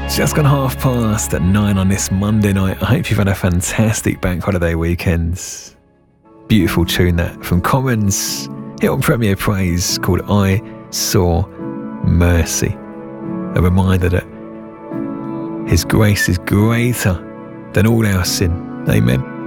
Just gone 9:30 on this Monday night. I hope you've had a fantastic bank holiday weekend. Beautiful tune that from Commons, hit on Premier Praise, called I Saw Mercy. A reminder that His grace is greater than all our sin. Amen.